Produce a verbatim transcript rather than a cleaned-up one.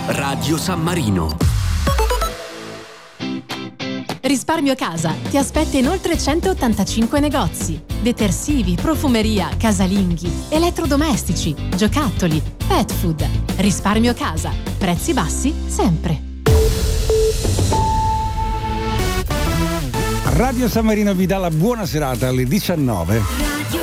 Radio San Marino. Risparmio Casa ti aspetta in oltre centottantacinque negozi. Detersivi, profumeria, casalinghi, elettrodomestici, giocattoli, pet food. Risparmio Casa. Prezzi bassi sempre. Radio San Marino vi dà la buona serata alle diciannove.